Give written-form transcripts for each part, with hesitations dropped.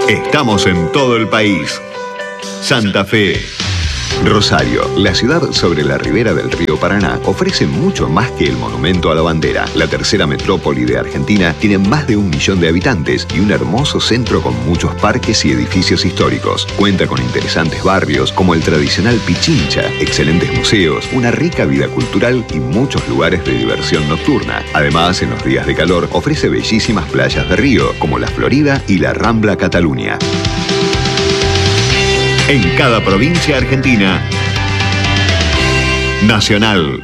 Estamos en todo el país. Santa Fe. Rosario, la ciudad sobre la ribera del río Paraná, ofrece mucho más que el monumento a la bandera. La tercera metrópoli de Argentina tiene más de 1 millón de habitantes y un hermoso centro con muchos parques y edificios históricos. Cuenta con interesantes barrios como el tradicional Pichincha, excelentes museos, una rica vida cultural y muchos lugares de diversión nocturna. Además, en los días de calor, ofrece bellísimas playas de río como la Florida y la Rambla Cataluña. En cada provincia argentina. Nacional.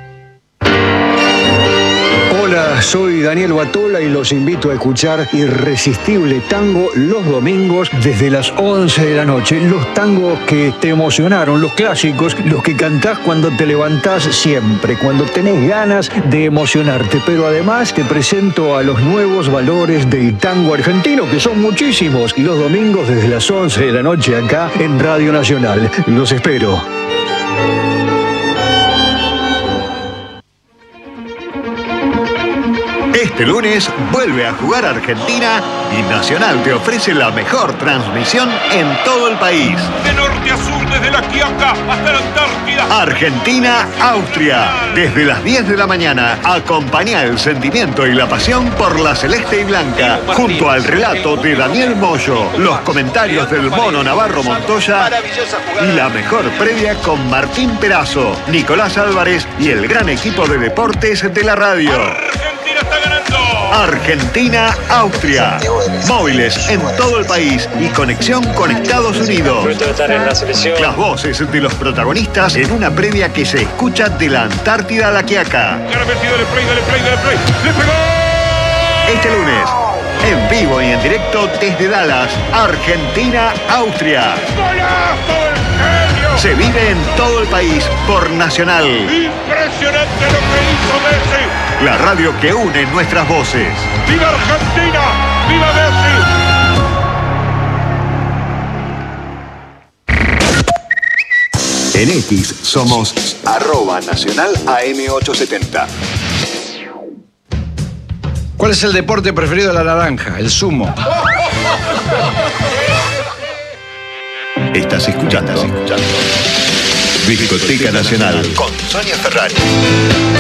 Hola, soy Daniel Batola y los invito a escuchar Irresistible Tango los domingos desde las 11 de la noche. Los tangos que te emocionaron, los clásicos, los que cantás cuando te levantás siempre, cuando tenés ganas de emocionarte. Pero además te presento a los nuevos valores del tango argentino, que son muchísimos. Y los domingos desde las 11 de la noche acá en Radio Nacional. Los espero. Este lunes vuelve a jugar Argentina y Nacional te ofrece la mejor transmisión en todo el país. De norte a sur, desde la Quiaca hasta la Antártida. Argentina-Austria. Desde las 10 de la mañana, acompañá el sentimiento y la pasión por la celeste y blanca. Junto al relato de Daniel Moyo, los comentarios del Mono Navarro Montoya y la mejor previa con Martín Perazo, Nicolás Álvarez y el gran equipo de deportes de la radio. Argentina está ganando. Argentina-Austria. Móviles en todo el país y conexión con Estados Unidos. Las voces de los protagonistas en una previa que se escucha de la Antártida a la Quiaca. Dale play. ¡Le pegó! Este lunes, en vivo y en directo desde Dallas, Argentina-Austria. ¡Golazo del genio! Se vive en todo el país por Nacional. Impresionante lo que hizo Messi. La radio que une nuestras voces. ¡Viva Argentina! ¡Viva Messi! En X somos @Nacional AM870. ¿Cuál es el deporte preferido de la naranja? El sumo. Estás escuchando. Discoteca Nacional con Sonia Ferrari.